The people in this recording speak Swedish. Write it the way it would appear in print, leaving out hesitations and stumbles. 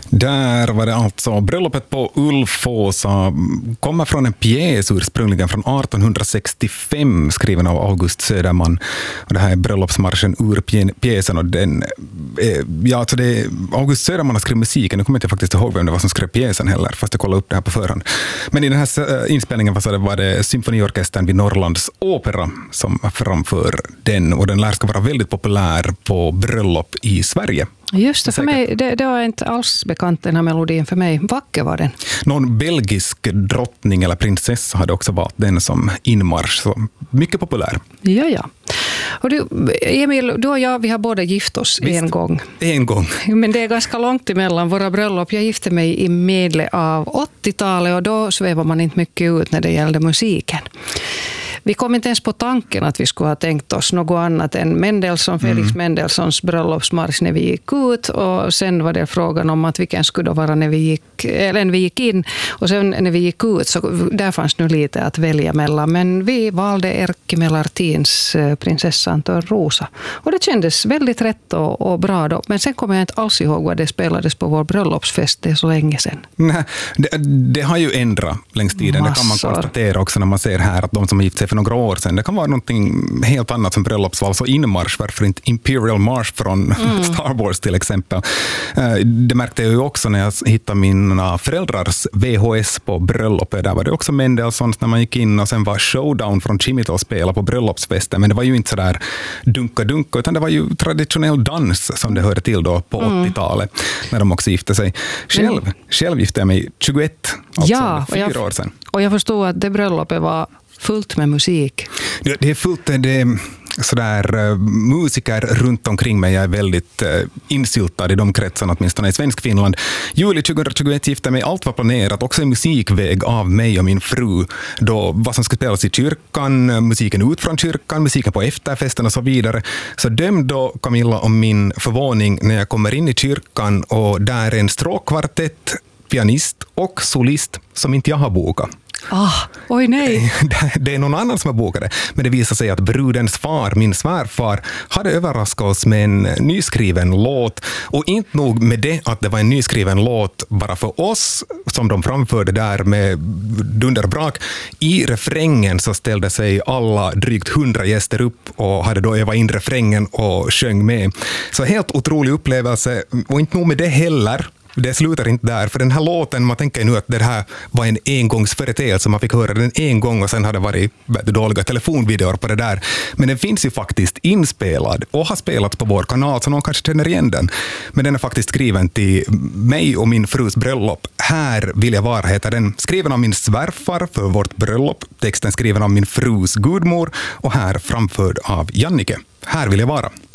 Där var det alltså bröllopet på Ulfåsa, kommer från en pjäs ursprungligen från 1865 skriven av August Söderman. Och det här är bröllopsmarschen ur pjäsen och den alltså det August Söderman har skrivit musiken. Nu kommer jag inte faktiskt ihåg vem det var som skrev pjäsen heller, fast jag kollade upp det här på förhand. Men i den här inspelningen var det symfoniorkestern vid Norrlands opera som framför den, och den lär ska vara väldigt populär på bröllop i Sverige. Just det, för mig, det var inte alls bekant den här melodin för mig. Vacker var den. Någon belgisk drottning eller prinsessa hade också valt den som inmarsch, så mycket populär. Ja. Och du, Emil, du och jag, vi har båda gift oss en gång. En gång. Men det är ganska långt emellan våra bröllop. Jag gifte mig i medle av 80-talet och då svävar man inte mycket ut när det gällde musiken. Vi kom inte ens på tanken att vi skulle ha tänkt oss något annat än Felix Mendelssohns bröllopsmarsch när vi gick ut, och sen var det frågan om att vilken skulle vara när vi gick in, och sen när vi gick ut så där fanns nu lite att välja mellan, men vi valde Erkki Melartins prinsessan Törnrosa, och det kändes väldigt rätt och bra då, men sen kommer jag inte alls ihåg vad det spelades på vår bröllopsfest, det är så länge sedan. Nej, det har ju ändrat längs tiden. Det kan man konstatera också när man ser här att de som gift sig för några år sedan, det kan vara någonting helt annat som bröllopsvals och inmarsch, varför inte Imperial March från Star Wars till exempel. Det märkte jag ju också när jag hittade mina föräldrars VHS på bröllopet. Där var det också Mendelssohns när man gick in, och sen var Showdown från Chimitol spela på bröllopsfesten, men det var ju inte sådär dunka, utan det var ju traditionell dans som det hörde till då på 80-talet när de också gifte sig. Själv gifte jag mig 21, alltså 4 år sedan. Och jag förstod att det bröllopet var fullt med musik. Det är fullt, det är sådär musiker runt omkring mig. Jag är väldigt insyltad i de kretsarna, åtminstone i svensk Finland. Juli 2021 gifte mig, allt var planerat, också en musikväg av mig och min fru. Då vad som skulle spelas i kyrkan, musiken ut från kyrkan, musiken på efterfesten och så vidare. Så döm då Camilla om min förvåning när jag kommer in i kyrkan och där är en stråkkvartett, pianist och solist som inte jag har bokat. Oj nej. Det är någon annan som har bokat det. Men det visar sig att brudens far, min svärfar, hade överraskat oss med en nyskriven låt. Och inte nog med det att det var en nyskriven låt bara för oss, som de framförde där med dunderbrak. I refrängen så ställde sig alla drygt 100 gäster upp och hade då övat in refrängen och sjöng med. Så helt otrolig upplevelse. Och inte nog med det heller. Det slutar inte där, för den här låten, man tänker nu att det här var en engångsföreteelse, man fick höra den en gång och sen hade det varit dåliga telefonvideor på det där. Men den finns ju faktiskt inspelad och har spelats på vår kanal, så någon kanske känner igen den. Men den är faktiskt skriven till mig och min frus bröllop. Här vill jag vara heter den. Skriven av min svärfar för vårt bröllop. Texten skriven av min frus gudmor och här framförd av Jannike. Här vill jag vara.